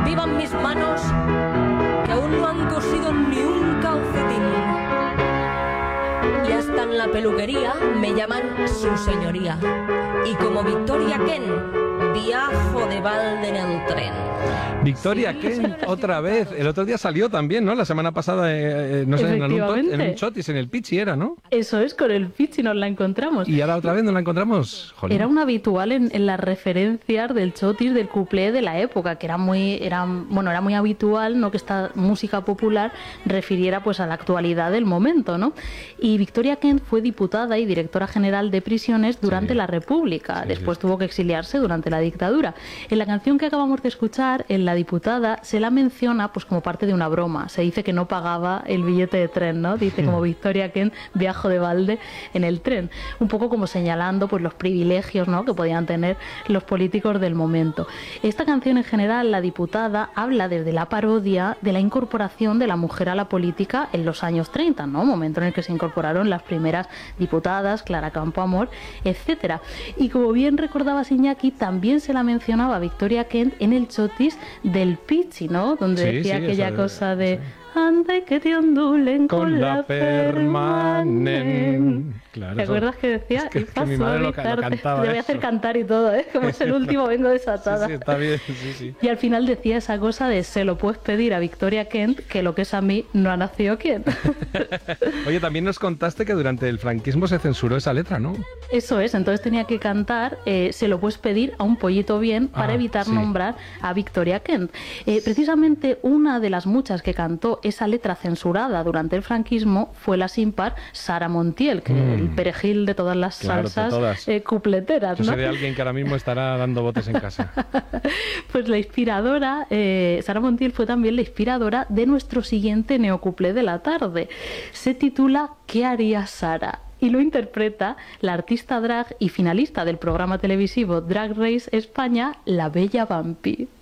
vivan mis manos, que aún no han cosido ni un calcetín. Y hasta en la peluquería me llaman su señoría. Y como Victoria Kent, viajo de balde en el tren. Victoria Kent, otra vez. El otro día salió también, ¿no? La semana pasada, no sé, en un chotis, en el Pichi era, ¿no? Eso es, con el Pichi nos la encontramos. ¿Y ahora otra vez nos la encontramos? Jolín. Era un habitual en las referencias del chotis, del cuplé de la época, que era muy habitual, ¿no? Que esta música popular refiriera pues a la actualidad del momento, ¿no? Y Victoria Kent fue diputada y directora general de prisiones durante la República. Después tuvo que exiliarse durante la dictadura. En la canción que acabamos de escuchar, en la diputada se la menciona pues como parte de una broma. Se dice que no pagaba el billete de tren, ¿no? Dice como Victoria Kent, viajo de balde en el tren. Un poco como señalando pues los privilegios, ¿no? Que podían tener los políticos del momento. Esta canción en general, la diputada, habla desde la parodia de la incorporación de la mujer a la política en los años 30, ¿no? Momento en el que se incorporaron las primeras diputadas, Clara Campoamor, etcétera. Y como bien recordaba Iñaki, también se la mencionaba Victoria Kent en el chotis del Pichi, ¿no? Donde decía aquella cosa de... Sí. Ande que te ondulen con la permanente. Claro, ¿Te acuerdas que decía? Es que mi madre lo cantaba. Te voy a hacer cantar y todo, ¿eh? Como es el último, vengo desatada. Sí, está bien, sí. Y al final decía esa cosa de se lo puedes pedir a Victoria Kent, que lo que es a mí no ha nacido quien. Oye, también nos contaste que durante el franquismo se censuró esa letra, ¿no? Eso es, entonces tenía que cantar se lo puedes pedir a un pollito bien para evitar nombrar a Victoria Kent. Precisamente una de las muchas que cantó esa letra censurada durante el franquismo fue la sin par Sara Montiel, que el perejil de todas las salsas cupleteras, ¿no? Yo sé de alguien que ahora mismo estará dando botes en casa. Pues la inspiradora, Sara Montiel fue también la inspiradora de nuestro siguiente neocuplé de la tarde. Se titula ¿Qué haría Sara? Y lo interpreta la artista drag y finalista del programa televisivo Drag Race España, la bella Vampi.